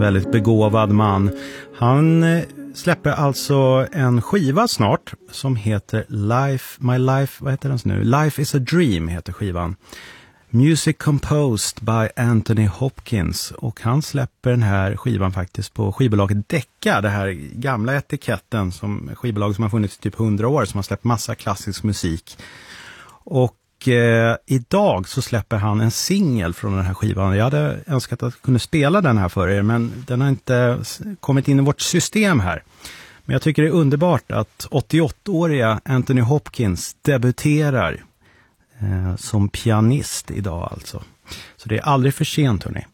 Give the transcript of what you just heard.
väldigt begåvad man. Han släpper alltså en skiva snart som heter My Life, vad heter den nu? Life is a Dream heter skivan. Music composed by Anthony Hopkins, och han släpper den här skivan faktiskt på skivbolaget Decca, det här gamla etiketten som skivbolag som har funnits i typ 100 år, som har släppt massa klassisk musik. Och idag så släpper han en singel från den här skivan. Jag hade önskat att kunna spela den här för er, men den har inte kommit in i vårt system här. Men jag tycker det är underbart att 88-åriga Anthony Hopkins debuterar som pianist idag alltså. Så det är aldrig för sent, hörni.